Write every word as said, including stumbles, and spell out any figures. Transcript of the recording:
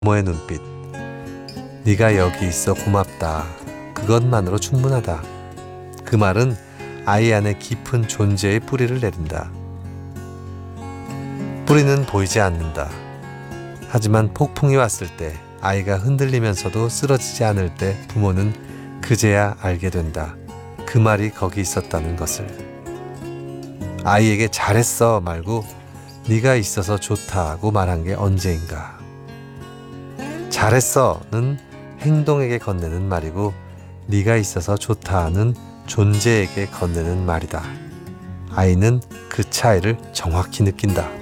부모의 눈빛. 네가 여기 있어 고맙다. 그것만으로 충분하다. 그 말은 아이 안에 깊은 존재의 뿌리를 내린다. 뿌리는 보이지 않는다. 하지만 폭풍이 왔을 때, 아이가 흔들리면서도 쓰러지지 않을 때 부모는 그제야 알게 된다. 그 말이 거기 있었다는 것을. 아이에게 잘했어 말고 네가 있어서 좋다고 말한 게 언제인가. 잘했어는 행동에게 건네는 말이고, 네가 있어서 좋다는 존재에게 건네는 말이다. 아이는 그 차이를 정확히 느낀다.